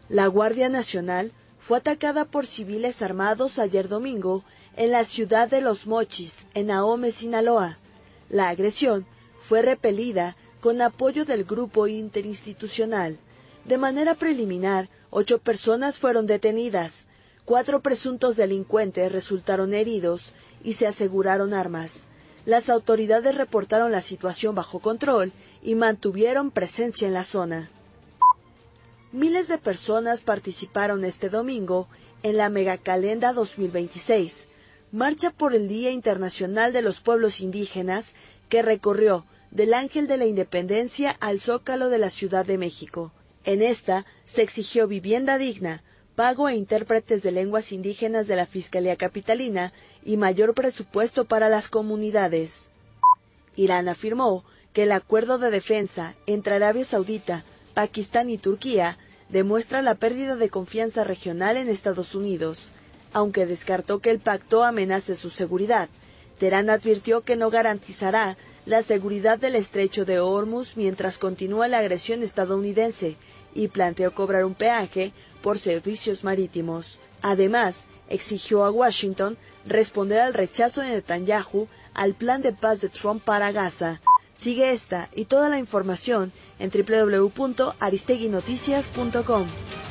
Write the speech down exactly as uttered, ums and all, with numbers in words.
La Guardia Nacional fue atacada por civiles armados ayer domingo en la ciudad de Los Mochis, en Ahome, Sinaloa. La agresión fue repelida con apoyo del grupo interinstitucional. De manera preliminar, ocho personas fueron detenidas, cuatro presuntos delincuentes resultaron heridos y se aseguraron armas. Las autoridades reportaron la situación bajo control y mantuvieron presencia en la zona. Miles de personas participaron este domingo en la Megacalenda dos mil veintiséis, marcha por el Día Internacional de los Pueblos Indígenas, que recorrió del Ángel de la Independencia al Zócalo de la Ciudad de México. En esta se exigió vivienda digna, pago a intérpretes de lenguas indígenas de la Fiscalía Capitalina y mayor presupuesto para las comunidades. Irán afirmó que el acuerdo de defensa entre Arabia Saudita, Pakistán y Turquía demuestra la pérdida de confianza regional en Estados Unidos, aunque descartó que el pacto amenace su seguridad. Teherán advirtió que no garantizará la seguridad del estrecho de Hormuz mientras continúa la agresión estadounidense y planteó cobrar un peaje por servicios marítimos. Además, exigió a Washington responder al rechazo de Netanyahu al plan de paz de Trump para Gaza. Sigue esta y toda la información en doble u doble u doble u punto aristegui noticias punto com.